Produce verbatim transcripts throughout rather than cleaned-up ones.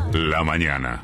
La mañana.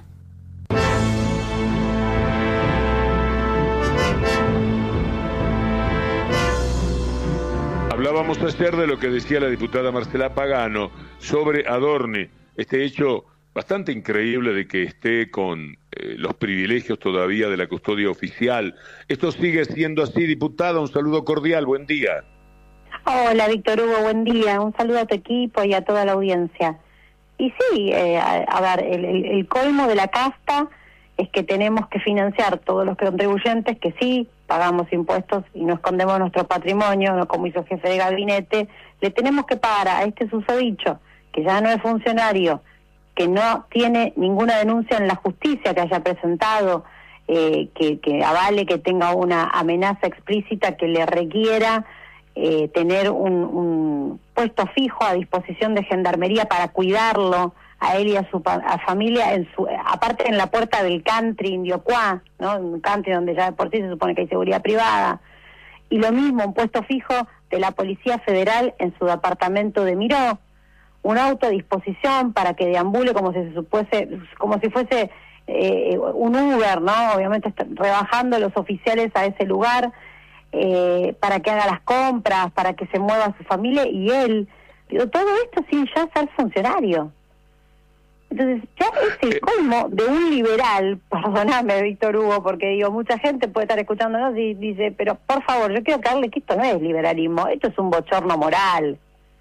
Hablábamos ayer de lo que decía la diputada Marcela Pagano sobre Adorni, este hecho bastante increíble de que esté con eh, los privilegios todavía de la custodia oficial. ¿Esto sigue siendo así, diputada? Un saludo cordial, buen día. Hola, Víctor Hugo, buen día. Un saludo a tu equipo y a toda la audiencia. Y sí, eh, a, a ver, el, el, el colmo de la casta es que tenemos que financiar todos los contribuyentes que sí pagamos impuestos y no escondemos nuestro patrimonio, no como hizo el jefe de gabinete. Le tenemos que pagar a este susodicho, que ya no es funcionario, que no tiene ninguna denuncia en la justicia que haya presentado, eh, que, que avale que tenga una amenaza explícita que le requiera eh, tener un, un puesto fijo a disposición de Gendarmería para cuidarlo a él y a su a familia, en su, aparte en la puerta del country Indiocuá, ¿no? Un country donde ya de por sí se supone que hay seguridad privada. Y lo mismo, un puesto fijo de la Policía Federal en su departamento de Miró, un auto a disposición para que deambule como si se supuese, como si fuese eh, un Uber, ¿no? Obviamente rebajando los oficiales a ese lugar, eh, para que haga las compras, para que se mueva su familia y él. Digo, todo esto sin ya ser funcionario. Entonces, ya es el colmo de un liberal, perdóname, Víctor Hugo, porque digo, mucha gente puede estar escuchándonos y dice, pero por favor, yo quiero aclararle que esto no es liberalismo, esto es un bochorno moral.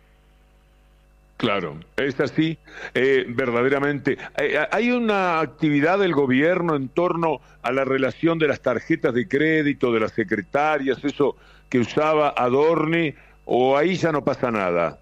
Claro, es así, eh, verdaderamente. Eh, ¿Hay una actividad del gobierno en torno a la relación de las tarjetas de crédito, de las secretarias, eso que usaba Adorni, o ahí ya no pasa nada?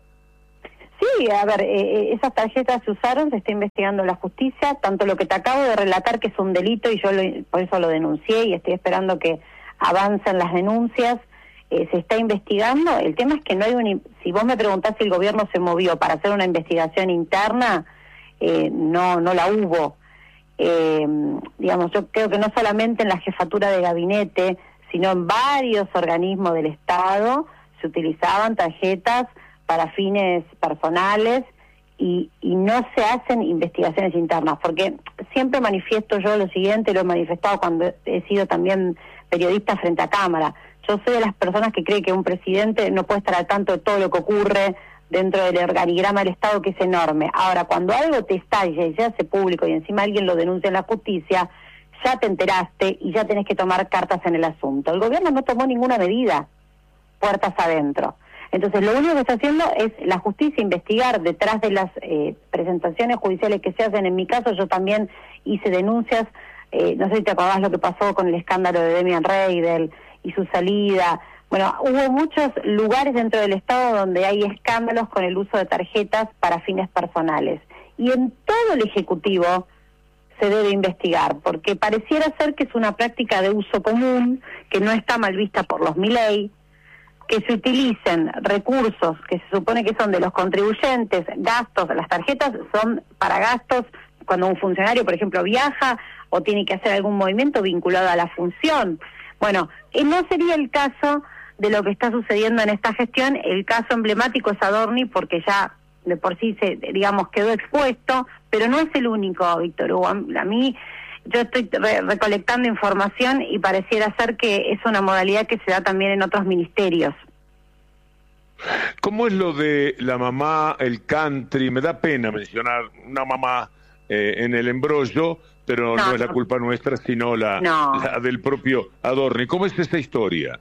Sí, a ver, eh, esas tarjetas se usaron, se está investigando la justicia, tanto lo que te acabo de relatar que es un delito y yo lo, por eso lo denuncié y estoy esperando que avancen las denuncias, eh, se está investigando. El tema es que no hay un, si vos me preguntás si el gobierno se movió para hacer una investigación interna, eh, no, no la hubo. Eh, digamos, yo creo que no solamente en la jefatura de gabinete, sino en varios organismos del Estado se utilizaban tarjetas para fines personales y, y no se hacen investigaciones internas, porque siempre manifiesto yo lo siguiente, lo he manifestado cuando he sido también periodista frente a cámara. Yo soy de las personas que cree que un presidente no puede estar al tanto de todo lo que ocurre dentro del organigrama del Estado, que es enorme. Ahora, cuando algo te estalla y se hace público y encima alguien lo denuncia en la justicia, ya te enteraste y ya tenés que tomar cartas en el asunto. El gobierno no tomó ninguna medida, puertas adentro. Entonces, lo único que está haciendo es la justicia investigar detrás de las eh, presentaciones judiciales que se hacen. En mi caso, yo también hice denuncias, eh, no sé si te acordás lo que pasó con el escándalo de Demian Reidel y su salida. Bueno, hubo muchos lugares dentro del Estado donde hay escándalos con el uso de tarjetas para fines personales. Y en todo el Ejecutivo se debe investigar, porque pareciera ser que es una práctica de uso común, que no está mal vista por los Milei, que se utilicen recursos que se supone que son de los contribuyentes, gastos, las tarjetas son para gastos cuando un funcionario, por ejemplo, viaja o tiene que hacer algún movimiento vinculado a la función. Bueno, no sería el caso de lo que está sucediendo en esta gestión. El caso emblemático es Adorni, porque ya de por sí, se, digamos, quedó expuesto, pero no es el único, Víctor Hugo. A mí, yo estoy re recolectando información y pareciera ser que es una modalidad que se da también en otros ministerios. ¿Cómo es lo de la mamá, el country? Me da pena mencionar una mamá eh, en el embrollo, pero no, no es la culpa nuestra, sino la, no. la del propio Adorni. ¿Cómo es esa historia?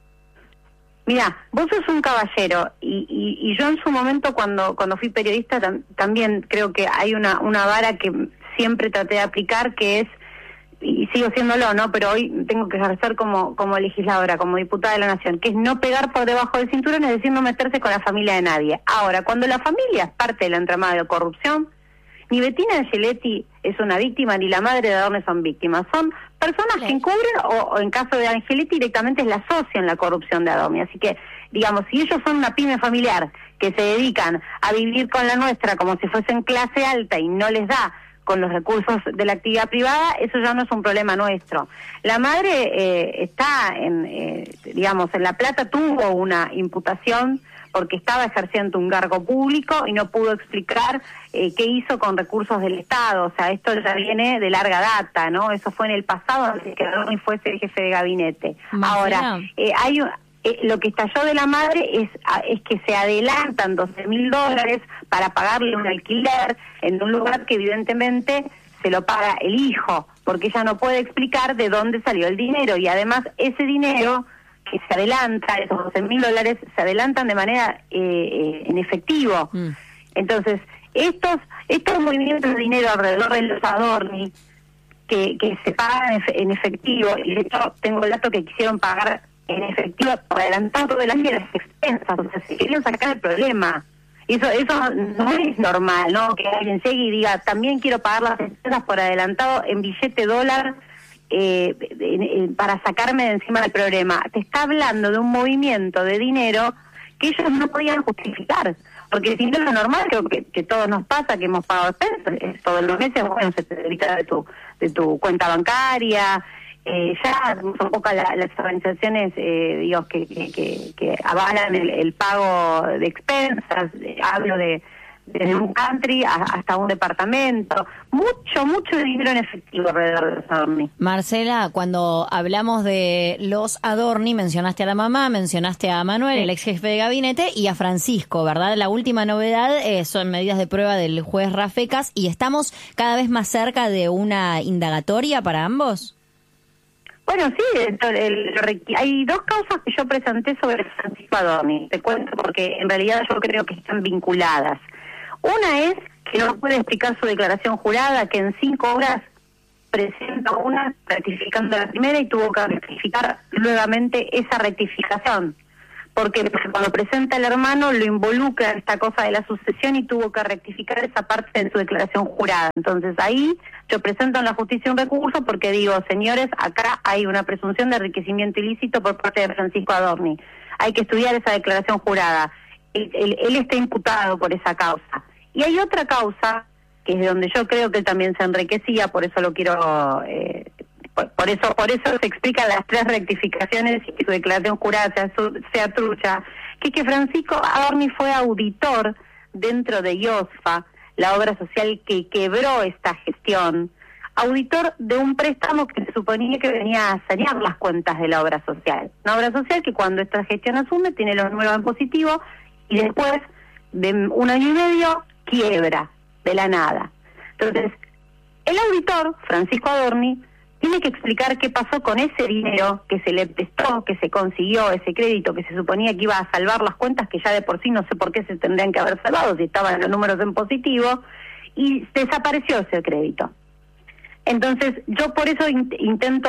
Mira, vos sos un caballero y, y, y yo en su momento cuando cuando fui periodista tam, también creo que hay una una vara que siempre traté de aplicar, que es, y sigo siéndolo, ¿no? Pero hoy tengo que ejercer como como legisladora, como diputada de la Nación, que es no pegar por debajo del cinturón, es decir, no meterse con la familia de nadie. Ahora, cuando la familia es parte del entramado de corrupción, ni Bettina Angeletti es una víctima, ni la madre de Adorni son víctimas. Son personas sí. que encubren, o, o en caso de Angeletti directamente es la socia en la corrupción de Adorni. Así que, digamos, si ellos son una pyme familiar que se dedican a vivir con la nuestra como si fuesen clase alta y no les da con los recursos de la actividad privada, eso ya no es un problema nuestro. La madre eh, está, en, eh, digamos, en La Plata tuvo una imputación porque estaba ejerciendo un cargo público y no pudo explicar eh, qué hizo con recursos del Estado. O sea, esto ya viene de larga data, ¿no? Eso fue en el pasado, antes que Adorni fuese el jefe de gabinete. Marcela. Ahora, eh, hay un... Eh, lo que estalló de la madre es, es que se adelantan doce mil dólares para pagarle un alquiler en un lugar que evidentemente se lo paga el hijo, porque ella no puede explicar de dónde salió el dinero, y además ese dinero que se adelanta, esos doce mil dólares, se adelantan de manera eh, eh, en efectivo. Mm. Entonces, estos estos movimientos de dinero alrededor de los Adorni, que, que se pagan en efectivo, y de hecho tengo el dato que quisieron pagar en efectivo por adelantado de las expensas, o sea, se querían sacar el problema. Eso eso no es normal, ¿no? Que alguien llegue y diga, también quiero pagar las expensas por adelantado en billete dólar eh, eh, para sacarme de encima del problema. Te está hablando de un movimiento de dinero que ellos no podían justificar, porque si no es lo normal, creo que, que todos nos pasa, que hemos pagado expensas, todos los meses, bueno, se te debita de tu, de tu cuenta bancaria. Eh, ya son pocas la, las organizaciones eh, digamos, que, que, que, que avalan el, el pago de expensas. Eh, hablo de desde un country a, hasta un departamento, mucho, mucho dinero en efectivo alrededor de los Adorni. Marcela, cuando hablamos de los Adorni, mencionaste a la mamá, mencionaste a Manuel, sí, el ex jefe de gabinete, y a Francisco, ¿verdad? La última novedad eh, son medidas de prueba del juez Rafecas, y estamos cada vez más cerca de una indagatoria para ambos. Bueno, sí, el, el, hay dos causas que yo presenté sobre Francisco Adorni. Te cuento porque en realidad yo creo que están vinculadas. Una es que no puede explicar su declaración jurada, que en cinco horas presenta una rectificando la primera y tuvo que rectificar nuevamente esa rectificación. ¿Por qué? Porque cuando presenta el hermano lo involucra en esta cosa de la sucesión y tuvo que rectificar esa parte de su declaración jurada. Entonces ahí yo presento en la justicia un recurso porque digo, señores, acá hay una presunción de enriquecimiento ilícito por parte de Francisco Adorni. Hay que estudiar esa declaración jurada. Él, él, él está imputado por esa causa. Y hay otra causa, que es de donde yo creo que él también se enriquecía, por eso lo quiero... Eh, Por, por eso por eso se explican las tres rectificaciones y que su declaración jurada sea, su, sea trucha, que que Francisco Adorni fue auditor dentro de IOSFA, la obra social que quebró esta gestión, auditor de un préstamo que se suponía que venía a sanear las cuentas de la obra social. Una obra social que cuando esta gestión asume tiene los números en positivo y después de un año y medio quiebra de la nada. Entonces, el auditor, Francisco Adorni, tiene que explicar qué pasó con ese dinero que se le prestó, que se consiguió, ese crédito que se suponía que iba a salvar las cuentas, que ya de por sí no sé por qué se tendrían que haber salvado si estaban los números en positivo, y desapareció ese crédito. Entonces, yo por eso in- intento,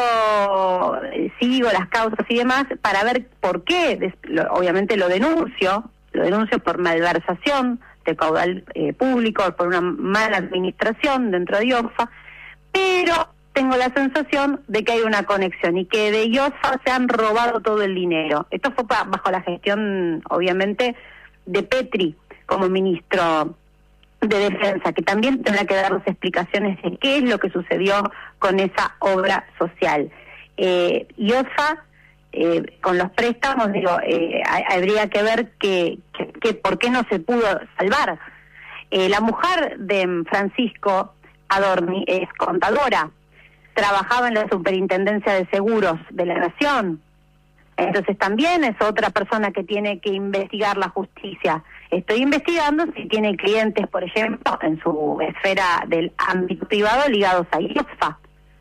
eh, sigo las causas y demás, para ver por qué, des- lo, obviamente lo denuncio, lo denuncio por malversación de caudal eh, público, por una mala administración dentro de IOSFA, pero tengo la sensación de que hay una conexión y que de IOSFA se han robado todo el dinero. Esto fue pa- bajo la gestión, obviamente, de Petri como ministro de Defensa, que también tendrá que darnos explicaciones de qué es lo que sucedió con esa obra social. Eh, IOSFA, eh, con los préstamos, digo, eh, habría que ver que, que, que por qué no se pudo salvar. Eh, la mujer de Francisco Adorni es contadora, trabajaba en la Superintendencia de Seguros de la Nación. Entonces también es otra persona que tiene que investigar la justicia. Estoy investigando si tiene clientes, por ejemplo, en su esfera del ámbito privado ligados a IOSFA.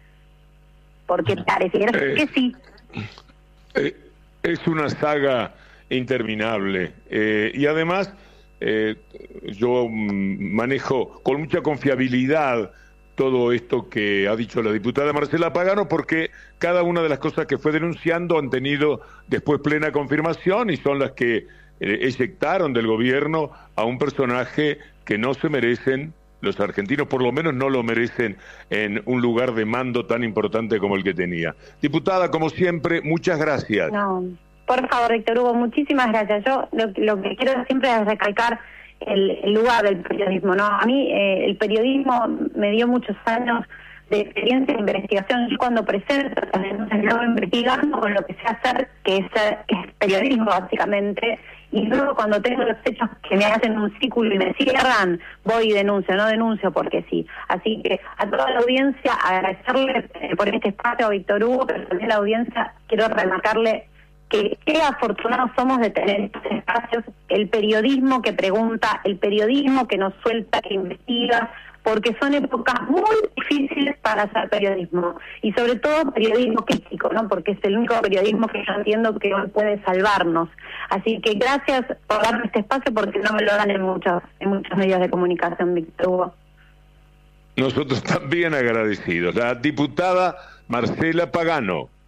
Porque pareciera eh, que sí. Eh, es una saga interminable. Eh, y además, eh, yo manejo con mucha confiabilidad todo esto que ha dicho la diputada Marcela Pagano, porque cada una de las cosas que fue denunciando han tenido después plena confirmación y son las que eh, eyectaron del gobierno a un personaje que no se merecen los argentinos, por lo menos no lo merecen en un lugar de mando tan importante como el que tenía. Diputada, como siempre, muchas gracias. No, por favor, Víctor Hugo, muchísimas gracias. Yo lo, lo que quiero siempre es recalcar El, el lugar del periodismo, ¿no? A mí eh, el periodismo me dio muchos años de experiencia de investigación. Yo cuando presento las denuncias, luego investigando con lo que sé hacer, que es, que es periodismo básicamente, y luego cuando tengo los hechos que me hacen un círculo y me cierran, voy y denuncio, no denuncio porque sí. Así que a toda la audiencia, agradecerle eh, por este espacio a Víctor Hugo, pero también a la audiencia quiero remarcarle que qué afortunados somos de tener estos espacios, el periodismo que pregunta, el periodismo que nos suelta, que investiga, porque son épocas muy difíciles para hacer periodismo, y sobre todo periodismo crítico, ¿no? Porque es el único periodismo que yo entiendo que hoy puede salvarnos. Así que gracias por darme este espacio, porque no me lo dan en muchos, en muchos medios de comunicación, Víctor Hugo. Nosotros también agradecidos. La diputada Marcela Pagano.